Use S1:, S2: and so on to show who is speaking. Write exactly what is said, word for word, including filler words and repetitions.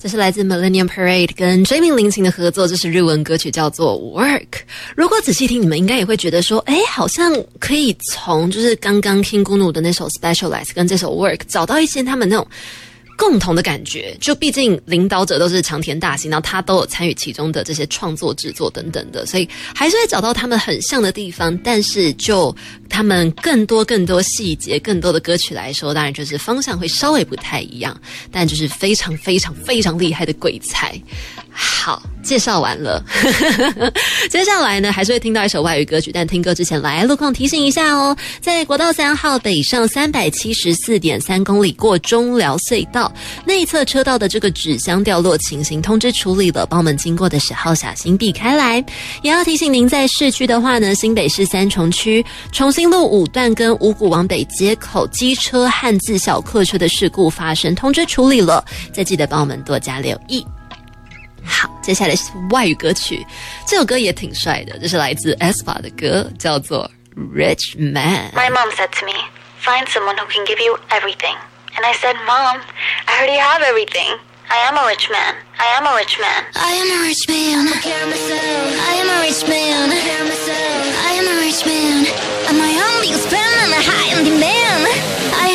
S1: 这是来自 Millennium Parade 跟追命林檎的合作，这是日文歌曲叫做 Work。 如果仔细听，你们应该也会觉得说，诶，好像可以从就是刚刚 King Gnu 的那首 Specialize 跟这首 Work 找到一些他们那种共同的感觉，就毕竟领导者都是长田大幸，然后他都有参与其中的这些创作制作等等的，所以还是会找到他们很像的地方，但是就他们更多更多细节更多的歌曲来说，当然就是方向会稍微不太一样，但就是非常非常非常厉害的鬼才。好，介绍完了接下来呢还是会听到一首外语歌曲，但听歌之前来路况提醒一下哦，在国道三号北上 三百七十四点三 公里过中寮隧道内侧车道的这个纸箱掉落情形通知处理了，帮我们经过的时候小心避开来。也要提醒您在市区的话呢，新北市三重区重新路五段跟五股往北街口机车和自小客车的事故发生，通知处理了，再记得帮我们多加留意。好，接下来是外语歌曲，这首歌也挺帅的，这是来自 aespa 的歌，叫做 Rich Man。
S2: My mom said to me, find someone who can give you everything. And I said, Mom, I already have everything. I am a rich man. I am a rich man.
S3: I am a rich man. The camera said